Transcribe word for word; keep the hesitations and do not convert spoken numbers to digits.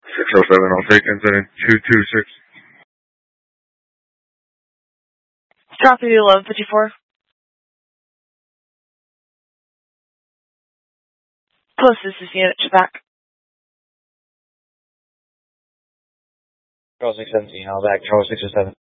six oh seven, I'll take incident two two six. Copy eleven fifty-four. Post this is unit to back. Charles six seventeen, I'll back. Charles six oh seven.